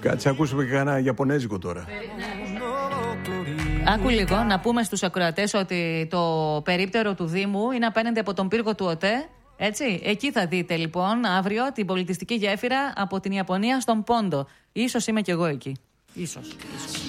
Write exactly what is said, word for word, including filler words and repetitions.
Κάτσε, ακούσουμε και κανένα Ιαπωνέζικο τώρα. Άκου λίγο, να πούμε στους ακροατές ότι το περίπτερο του Δήμου είναι απέναντι από τον πύργο του ΟΤΕ. Έτσι, εκεί θα δείτε λοιπόν αύριο την πολιτιστική γέφυρα από την Ιαπωνία στον Πόντο. Ίσως είμαι κι εγώ εκεί. Ίσως. ίσως.